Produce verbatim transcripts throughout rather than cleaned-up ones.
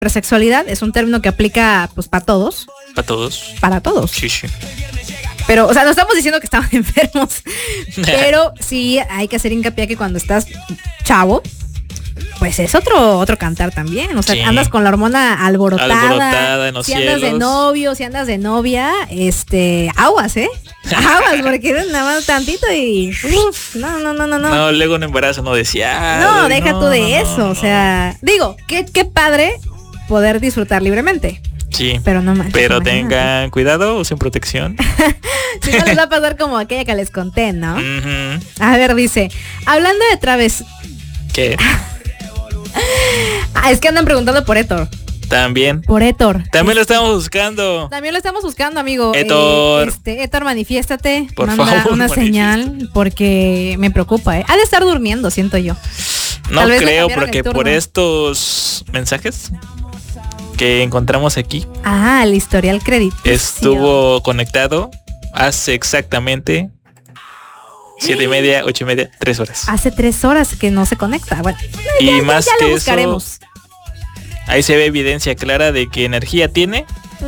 hipersexualidad es un término que aplica pues para todos. Para todos. Para todos. Sí, sí. Pero, o sea, no estamos diciendo que estaban enfermos. Pero sí hay que hacer hincapié que cuando estás chavo, pues es otro otro cantar también. O sea, sí. Andas con la hormona alborotada. Alborotada en los si cielos. andas de novio, si andas de novia, este, aguas, ¿eh? Aguas, porque nada más tantito y uf, no, no, no, no, no. No, luego un embarazo no decía. No, deja no, tú de no, eso. no, o sea, no. digo, qué, qué padre poder disfrutar libremente. Sí, pero no manches, pero imagínate. Tengan cuidado, usen protección. Si no les va a pasar como aquella que les conté, ¿no? Uh-huh. A ver, dice, hablando de traves. ¿Qué? Ah, es que andan preguntando por Héctor. También. Por Héctor. También lo estamos buscando. También lo estamos buscando, amigo. Héctor. Eh, este, Héctor, manifiéstate. Por manda favor, una manifiéstate. señal porque me preocupa, ¿eh? Ha de estar durmiendo, siento yo. No Tal vez le creo, cambiaron porque el turno. por estos mensajes que encontramos aquí, Ah, el historial crediticio. estuvo conectado hace exactamente siete y media, ocho y media, tres horas. Hace tres horas que no se conecta. Bueno, Y ya, ya- más ya que lo buscaremos. eso, ahí se ve evidencia clara de que energía tiene.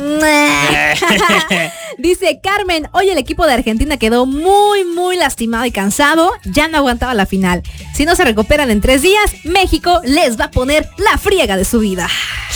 Dice Carmen, hoy el equipo de Argentina quedó muy muy lastimado y cansado, ya no aguantaba la final. Si no se recuperan en tres días, México les va a poner la friega de su vida.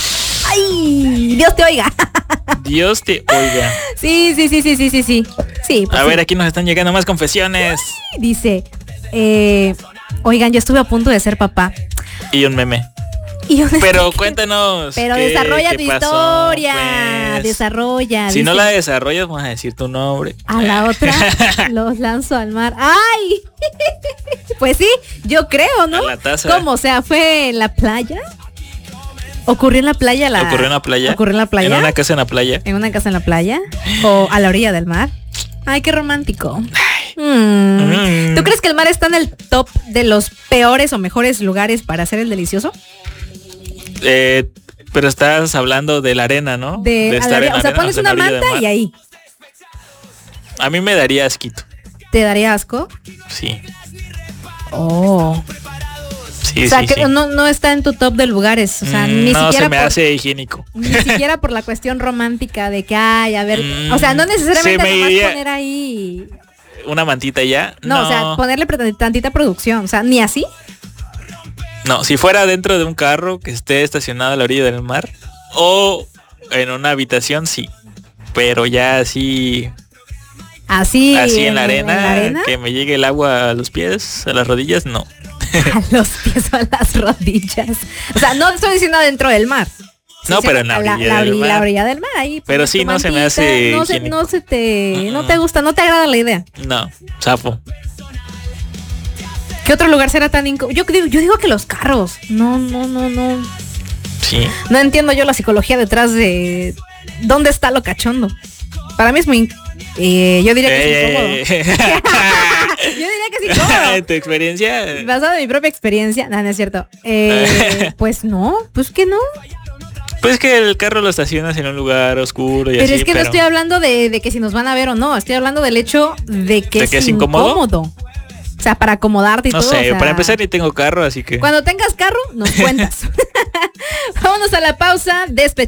Ay, Dios te oiga. Dios te oiga. Sí, sí, sí, sí, sí, sí, sí. Sí, pues A sí. ver, aquí nos están llegando más confesiones. Dice, eh, oigan, yo estuve a punto de ser papá. Y un meme. Y un Pero sticker. cuéntanos. Pero qué- desarrolla qué tu pasó, historia. pues. Desarrolla. Si no dice, la desarrollas, vamos a decir tu nombre. a la otra los lanzo al mar. ¡Ay! Pues sí, yo creo, ¿no? A la taza. ¿Cómo? O sea, ¿fue en la playa? ¿Ocurrió en la playa? La... ¿Ocurrió en la playa? ¿Ocurrió en la playa? En una casa en la playa. ¿En una casa en la playa? ¿O a la orilla del mar? Ay, qué romántico. Mm. Mm. ¿Tú crees que el mar está en el top de los peores o mejores lugares para hacer el delicioso? Eh, pero estás hablando de la arena, ¿no? De, a la estar orilla- en la o sea, arena, pones en la una orilla del manta mar. y ahí. A mí me daría asquito. ¿Te daría asco? Sí. Oh. Sí, o sea, sí, que sí. no, no está en tu top de lugares. O sea, Mm, ni no, siquiera se me por, hace higiénico. ni siquiera por la cuestión romántica de que, ay, a ver. Mm, o sea, no necesariamente se me nomás iría- poner ahí. Una mantita ya. No, No, o sea, ponerle pre- tantita producción. O sea, ni así. no, si fuera dentro de un carro que esté estacionado a la orilla del mar o en una habitación, sí. Pero ya así, Así. así en la arena, en la arena, que me llegue el agua a los pies, a las rodillas, no. a los pies o a las rodillas. O sea, no estoy diciendo dentro del mar. No, Sí, pero sí, en la a orilla la, del ori- mar. la orilla del mar ahí. Pero pones sí, tu no se me mantita, hace no se, higiénico. no se te, Mm-mm. no te gusta, no te agrada la idea. No, sapo. ¿Qué otro lugar será tan incómodo? Yo digo, yo digo que los carros. No, no, no, no. Sí. No entiendo yo la psicología detrás de dónde está lo cachondo. Para mí es muy, eh, yo diría que es incómodo. Eh, eh, Yo diría que es incómodo. ¿En tu experiencia? Basado en mi propia experiencia, no, no es cierto. Eh, pues no, pues que no. Pues que el carro lo estacionas en un lugar oscuro y Pero así, es que pero no estoy hablando de, de que si nos van a ver o no. Estoy hablando del hecho de que, ¿De es, que es incómodo? incómodo. O sea, para acomodarte y no todo. sé, o sea, para empezar ni tengo carro, así que... cuando tengas carro, nos cuentas. Vámonos a la pausa. Despecho.